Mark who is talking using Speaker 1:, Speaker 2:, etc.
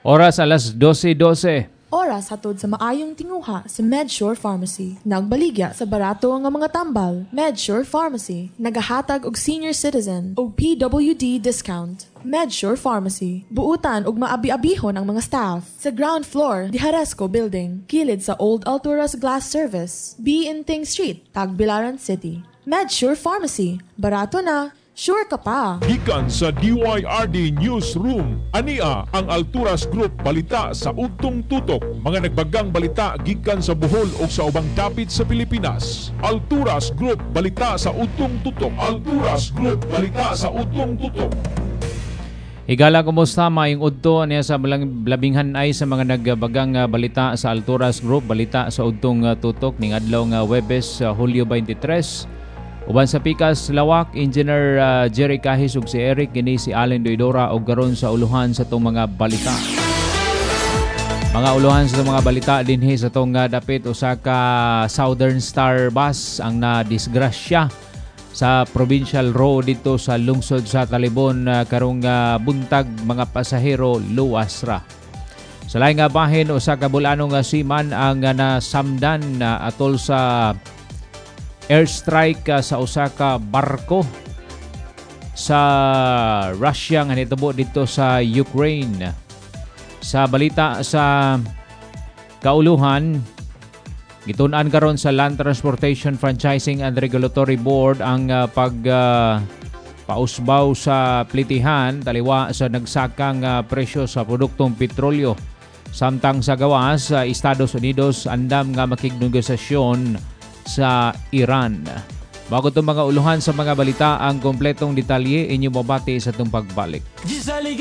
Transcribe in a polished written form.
Speaker 1: Oras alas 12:12.
Speaker 2: Oras hatod sa maayong tinguha sa MedSure Pharmacy. Nagbaligya sa barato nga mga tambal. MedSure Pharmacy. Nagahatag og senior citizen og PWD discount. MedSure Pharmacy. Buutan og maabi-abihon ang mga staff. Sa ground floor, di Haresco Building. Kilid sa Old Alturas Glass Service. B. Inting Street, Tagbilaran City. MedSure Pharmacy. Barato na. Sure ka pa.
Speaker 3: Gikan sa DYRD Newsroom, ania ang Alturas Group balita sa Udtong Tutok. Mga nagbagang balita gikan sa Bohol o sa ubang dapit sa Pilipinas. Alturas Group balita sa Udtong Tutok. Alturas Group balita sa Udtong Tutok.
Speaker 1: Higala, kumusta? Maayong udto niya sa labinghan ay sa mga nagbagang balita sa Alturas Group, balita sa Udtong Tutok ning adlaw nga Huwebes, Hulyo 23. Uban sa pikas lawak, Engineer Jerry Kahis ug si Eric, kini si Allen Doidora og garon sa uluhan sa itong mga balita. Mga uluhan sa itong mga balita dinhi sa itong dapit usa ka Southern Star bus ang nadisgrasya sa Provincial Road dito sa lungsod sa Talibon karong buntag, mga pasahero luwas ra. Sa laing nga bahin, usa ka bulanong seaman ang nasamdan atol sa airstrike sa usa ka barko sa Russia nga nitabo dito sa Ukraine. Sa balita sa kauluhan, gitun-an karon sa Land Transportation Franchising and Regulatory Board ang pausbaw sa plitihan taliwa sa nagsakang presyo sa produktong petrolyo. Samtang sa gawas sa Estados Unidos andam nga makignegosasyon sa Iran. Bago itong mga uluhan sa mga balita, ang kompletong detalye inyo mabati sa itong pagbalik.